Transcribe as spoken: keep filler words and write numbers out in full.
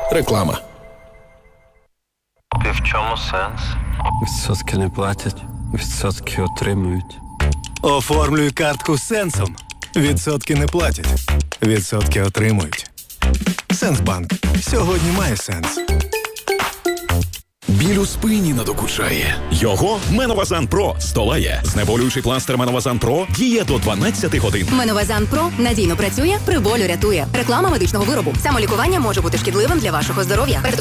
Реклама. І в чому сенс? Відсотки не платять, відсотки отримують. Оформлюй картку з Сенсом. Відсотки не платять, відсотки отримують. Сенсбанк. Сьогодні має сенс. Біль у спині надокучає. Його Меновазан Про здолає. Знеболюючий пластир Меновазан Про діє до дванадцяти годин. Меновазан Про надійно працює, при болю рятує. Реклама медичного виробу. Самолікування може бути шкідливим для вашого здоров'я.